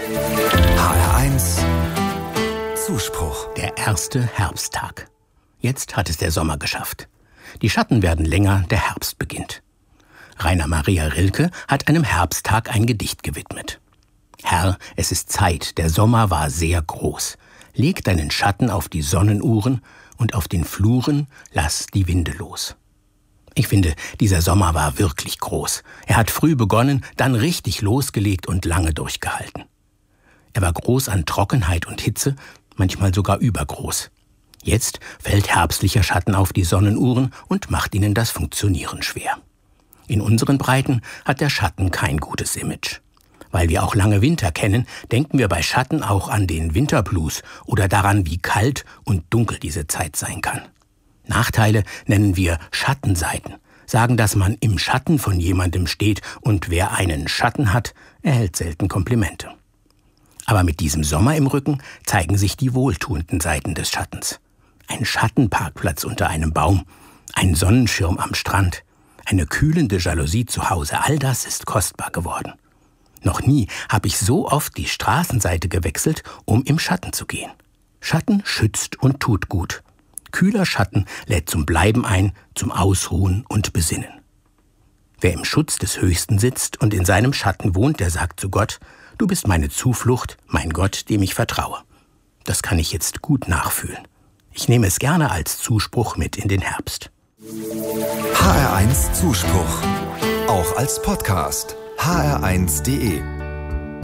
HR1 Zuspruch. Der erste Herbsttag. Jetzt hat es der Sommer geschafft. Die Schatten werden länger, der Herbst beginnt. Rainer Maria Rilke hat einem Herbsttag ein Gedicht gewidmet. Herr, es ist Zeit, der Sommer war sehr groß. Leg deinen Schatten auf die Sonnenuhren und auf den Fluren lass die Winde los. Ich finde, dieser Sommer war wirklich groß. Er hat früh begonnen, dann richtig losgelegt und lange durchgehalten. Er war groß an Trockenheit und Hitze, manchmal sogar übergroß. Jetzt fällt herbstlicher Schatten auf die Sonnenuhren und macht ihnen das Funktionieren schwer. In unseren Breiten hat der Schatten kein gutes Image. Weil wir auch lange Winter kennen, denken wir bei Schatten auch an den Winterblues oder daran, wie kalt und dunkel diese Zeit sein kann. Nachteile nennen wir Schattenseiten, sagen, dass man im Schatten von jemandem steht und wer einen Schatten hat, erhält selten Komplimente. Aber mit diesem Sommer im Rücken zeigen sich die wohltuenden Seiten des Schattens. Ein Schattenparkplatz unter einem Baum, ein Sonnenschirm am Strand, eine kühlende Jalousie zu Hause, all das ist kostbar geworden. Noch nie habe ich so oft die Straßenseite gewechselt, um im Schatten zu gehen. Schatten schützt und tut gut. Kühler Schatten lädt zum Bleiben ein, zum Ausruhen und Besinnen. Wer im Schutz des Höchsten sitzt und in seinem Schatten wohnt, der sagt zu Gott: Du bist meine Zuflucht, mein Gott, dem ich vertraue. Das kann ich jetzt gut nachfühlen. Ich nehme es gerne als Zuspruch mit in den Herbst. HR1 Zuspruch. Auch als Podcast. hr1.de